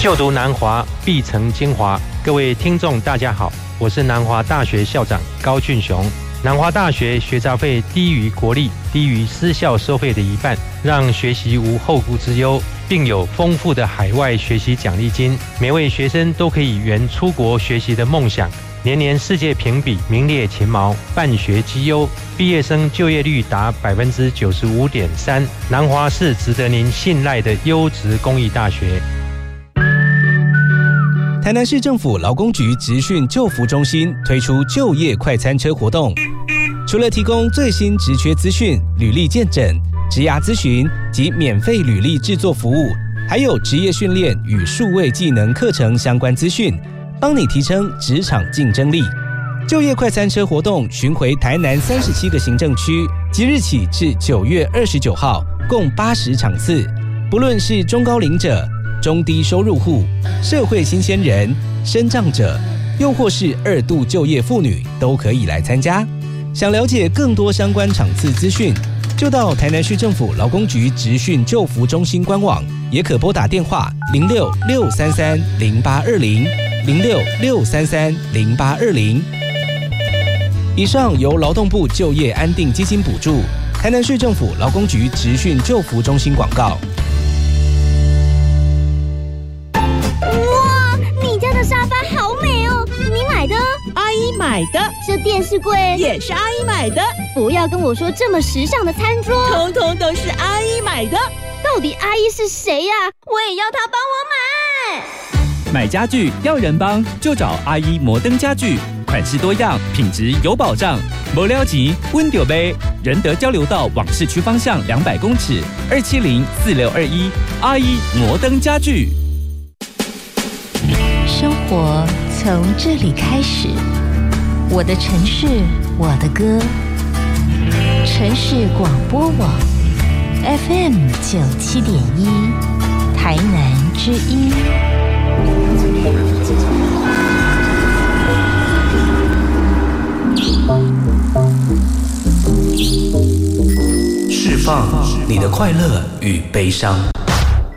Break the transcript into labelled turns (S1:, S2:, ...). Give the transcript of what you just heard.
S1: 就读南华必成精华。各位听众大家好，我是南华大学校长高俊雄。南华大学学杂费低于国立、低于私校收费的一半，让学习无后顾之忧，并有丰富的海外学习奖励金，每位学生都可以圆出国学习的梦想。年年世界评比名列前茅，办学绩优，毕业生就业率达 95.3%。南华是值得您信赖的优质公益大学。
S2: 台南市政府劳工局职训就服中心推出就业快餐车活动，除了提供最新职缺资讯、履历见诊、职涯咨询及免费履历制作服务，还有职业训练与数位技能课程相关资讯，帮你提升职场竞争力。就业快餐车活动巡回台南37个行政区，即日起至9月29号，共80场次。不论是中高龄者、中低收入户、社会新鲜人、身障者，又或是2度就业妇女，都可以来参加。想了解更多相关场次资讯，就到台南市政府劳工局职训就服中心官网，也可拨打电话06-633-0820 06-633-0820。以上由劳动部就业安定基金补助，台南市政府劳工局职训就服中心广告。
S3: 哇，你家的沙发好美哦，你买的？
S4: 阿姨买的。
S3: 这电视柜
S4: 也是阿姨买的。
S3: 不要跟我说这么时尚的餐桌，
S4: 通通都是阿姨买的。
S3: 到底阿姨是谁呀？我也要她帮我买。
S5: 买家具要人帮，就找阿姨摩登家具，款式多样，品质有保障。没了钱，温丢杯。仁德交流道往市区方向200公尺，270-4621，阿姨摩登家具。
S6: 生活从这里开始，我的城市，我的歌。城市广播网 FM 97.1，台南之音。
S2: 释放你的快乐与悲伤。